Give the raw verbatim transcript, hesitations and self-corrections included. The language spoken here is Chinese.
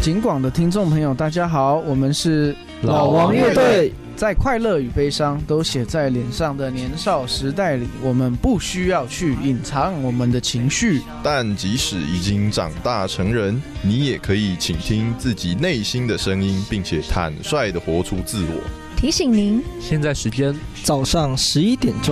警广的听众朋友，大家好，我们是老王乐队。 在快乐与悲伤都写在脸上的年少时代里，我们不需要去隐藏我们的情绪， 但即使已经长大成人，你也可以倾听自己内心的声音，并且坦率地活出自我。 提醒您， 现在时间早上十一点钟。